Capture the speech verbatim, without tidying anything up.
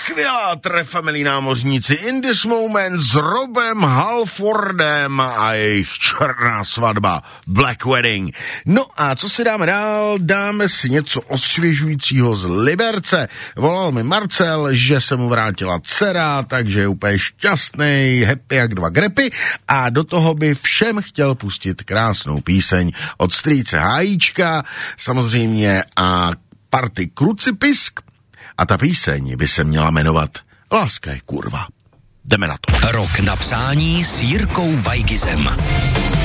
skvělá Trefamilí námořníci In This Moment s Robem Halfordem a jejich černá svatba Black Wedding. No a co si dáme dál? Dáme si něco osvěžujícího z Liberce. Volal mi Marcel, že se mu vrátila dcera, takže je úplně šťastný, happy jak dva grepy a do toho by všem chtěl pustit krásnou píseň od strýce Hájíčka, samozřejmě a party Krucipisk. A ta píseň by se měla jmenovat Láska je kurva. Jdeme na to. Rok na přání s Jirkou Weigizem.